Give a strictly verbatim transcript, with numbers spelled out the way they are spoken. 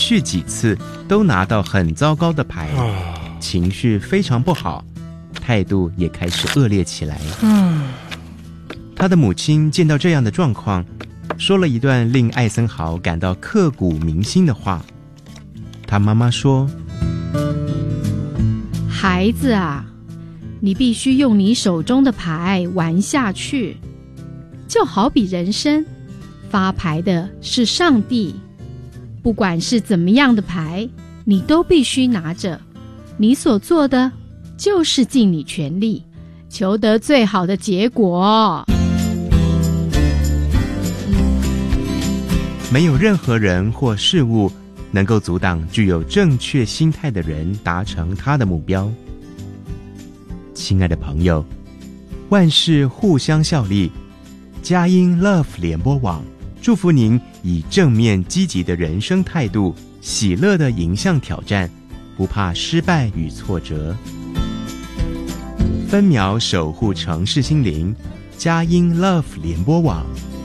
续几次都拿到很糟糕的牌，情绪非常不好，态度也开始恶劣起来。他的母亲见到这样的状况，说了一段令艾森豪感到刻骨铭心的话。他妈妈说： 孩子啊，你必须用你手中的牌玩下去，就好比人生，发牌的是上帝，不管是怎么样的牌，你都必须拿着。你所做的就是尽你全力，求得最好的结果。 没有任何人或事物能够阻挡具有正确心态的人达成他的目标。亲爱的朋友，万事互相效力，佳音 Love 联播网祝福您以正面积极的人生态度，喜乐地迎向挑战，不怕失败与挫折。分秒守护城市心灵，佳音 Love 联播网。